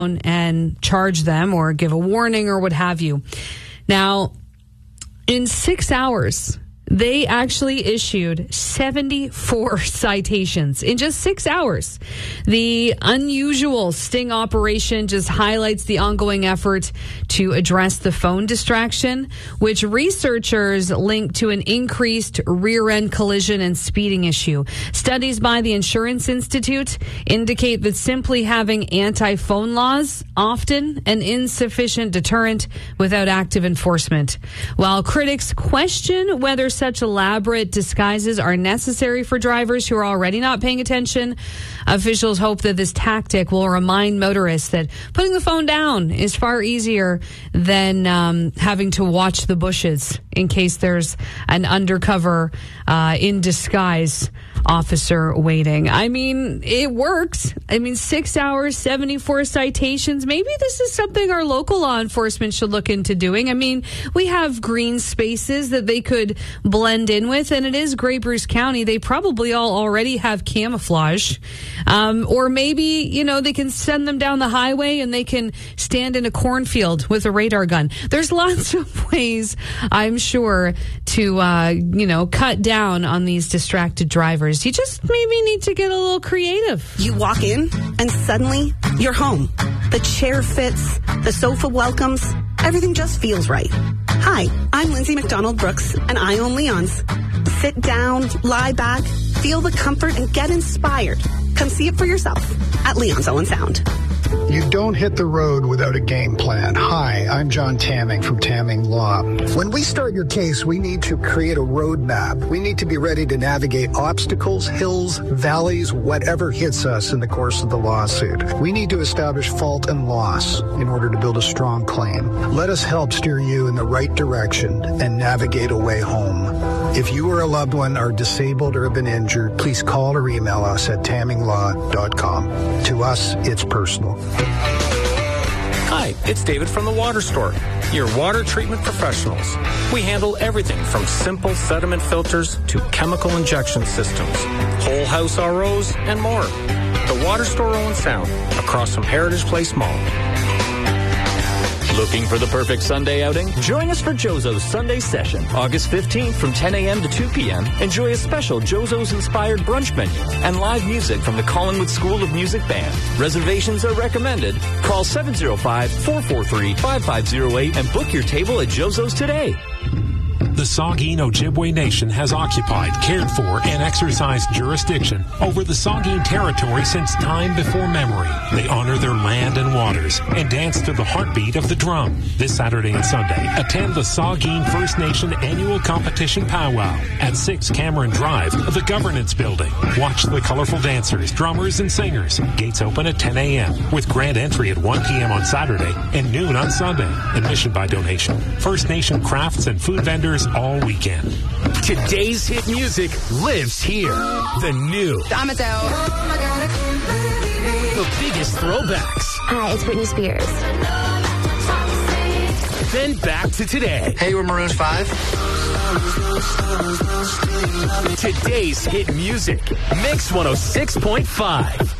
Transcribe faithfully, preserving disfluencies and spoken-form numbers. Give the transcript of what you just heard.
and charge them or give a warning or what have you. Now, in six hours, they actually issued seventy-four citations in just six hours. The unusual sting operation just highlights the ongoing effort to address the phone distraction, which researchers link to an increased rear-end collision and speeding issue. Studies by the Insurance Institute indicate that simply having anti-phone laws often an insufficient deterrent without active enforcement. While critics question whether such elaborate disguises are necessary for drivers who are already not paying attention, officials hope that this tactic will remind motorists that putting the phone down is far easier than um, having to watch the bushes in case there's an undercover uh, in disguise officer waiting. I mean, it works. I mean, six hours, seventy-four citations. Maybe this is something our local law enforcement should look into doing. I mean, we have green spaces that they could blend in with, and it is Grey Bruce County. They probably all already have camouflage. Um, or maybe, you know, they can send them down the highway and they can stand in a cornfield with a radar gun. There's lots of ways, I'm sure, to, uh, you know, cut down on these distracted drivers. You just maybe need to get a little creative. You walk in and suddenly you're home. The chair fits, the sofa welcomes, everything just feels right. Hi, I'm Lindsay McDonald Brooks and I own Leon's. Sit down, lie back, feel the comfort and get inspired. Come see it for yourself at Leon's Owen Sound. You don't hit the road without a game plan. Hi, I'm John Tamming from Tamming Law. When we start your case, we need to create a roadmap. We need to be ready to navigate obstacles, hills, valleys, whatever hits us in the course of the lawsuit. We need to establish fault and loss in order to build a strong claim. Let us help steer you in the right direction and navigate a way home. If you or a loved one are disabled or have been injured, please call or email us at tamming law dot com. To us, it's personal. Hi, it's David from the Water Store, your water treatment professionals. We handle everything from simple sediment filters to chemical injection systems, whole house R Os, and more. The Water Store Owen Sound, across from Heritage Place Mall. Looking for the perfect Sunday outing? Join us for Jozo's Sunday Session, August fifteenth from ten a.m. to two p.m. Enjoy a special Jozo's inspired brunch menu and live music from the Collingwood School of Music Band. Reservations are recommended. Call seven oh five, four four three, five five oh eight and book your table at Jozo's today. The Saugeen Ojibwe Nation has occupied, cared for, and exercised jurisdiction over the Saugeen territory since time before memory. They honor their land and waters and dance to the heartbeat of the drum. This Saturday and Sunday, attend the Saugeen First Nation Annual Competition Powwow at six Cameron Drive, the Governance Building. Watch the colorful dancers, drummers, and singers. Gates open at ten a.m. with grand entry at one p.m. on Saturday and noon on Sunday. Admission by donation. First Nation crafts and food vendors all weekend. Today's hit music lives here. The new. I'm it out. The biggest throwbacks. Hi, it's Britney Spears. Then back to today. Hey, we're Maroon five. Today's hit music. Mix one oh six point five.